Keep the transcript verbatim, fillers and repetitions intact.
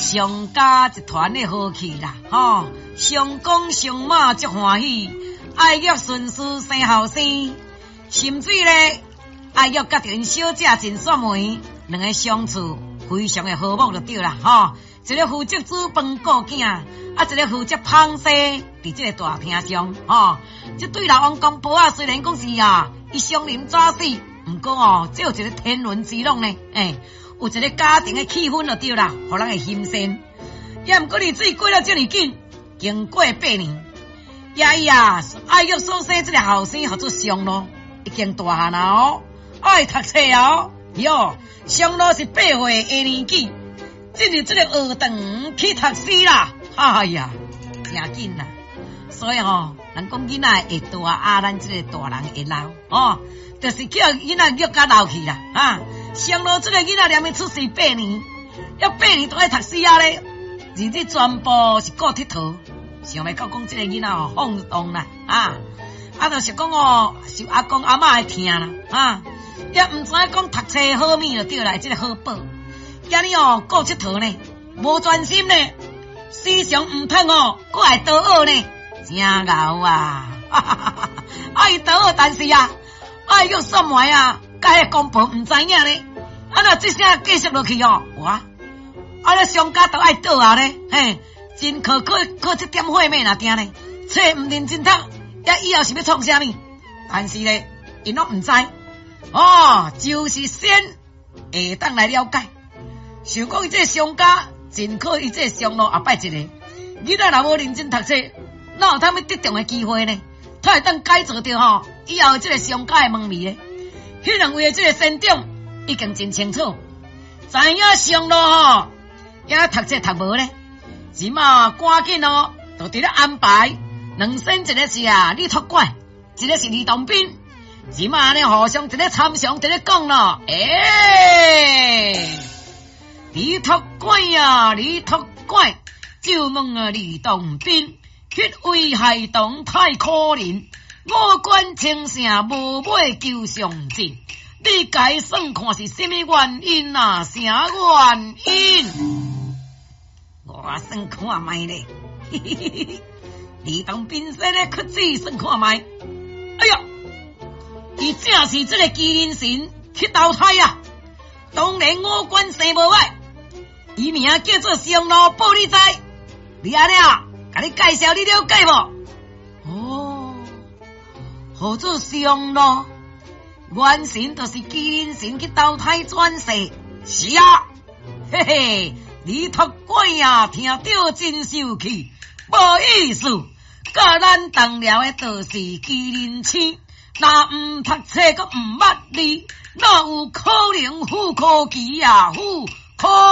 上家一团的和气啦，吼，上公上马足欢喜，爱玉顺势生后生，甚至咧爱玉甲着因小姐真煞媒，两个相处非常的和睦就对啦，吼，一个负责煮饭顾囝，啊，一个负责捧西伫这个大厅上，吼，这对老王公婆啊，虽然讲是啊，伊相邻早死，毋过哦，这有一个天伦之乐呢，诶。有一个家庭的气氛就对啦，互人会新鲜。也毋过日子过了这么紧，经过八年，爷伊啊，爱玉所生这个后生，叫做上路，已经大汉啦哦，爱读册哦。哟，上路是八岁的年纪，进入这个学堂去读书啦。哎呀，真紧啦。所以吼、哦，人讲囡仔会大啊，咱这个大人会老哦，就是叫囡仔育甲老去啦啊。上路这个囡仔连面出世八年，要八年都爱读书啊咧，日子全部是顾佚佗，想袂到讲这个囡仔哦放荡啦啊，啊就是讲哦受阿公阿嬷的疼啦啊，也毋知影讲读册好物就对啦，这个好报，今日哦顾佚佗呢，无专心呢，时常毋通哦，搁爱倒学呢，真牛啊！哈哈哈哈爱倒学，但是啊，爱用什么啊？甲迄公婆毋知影呢，啊若这声继续落去哦，哇！啊咧上家都爱倒啊咧，嘿，真可可可这点血脉若定咧，册毋认真读，也以后是要创啥物？但是咧，因拢毋知，哦，就是先下当来了解。想讲伊这上家真可伊这上路后摆一个，囡仔若无认真读册，哪有通要得中的机会呢？他会当改造着吼，以后这个上家的门楣咧。迄两位的这个先长已经真清楚，知影上路吼，也读册读无咧，即嘛赶紧哦，就伫咧安排两先一个是啊李托怪，一个是李洞宾，即嘛呢互相伫咧参详伫咧讲咯，诶，李托怪啊，李托怪，就问啊李洞宾，迄位孩童太可怜。我管清城无买求上进，你该算看是什么原因啊？啥原因？我算看卖咧，嘿嘿嘿嘿，你当宾生咧，可自算看卖。哎呀，伊正是这个麒麟神去投胎啊！当然我管生无歹，伊名叫做上路报你知，你安尼啊？甲你介绍，你了解无？何做上路？原神就是麒麟神去投胎转世，是啊，嘿嘿，你托怪啊，听到真受气，无意思，甲咱同僚的就是麒麟星，若毋读册佮毋捌字，哪有可能富可期啊？富可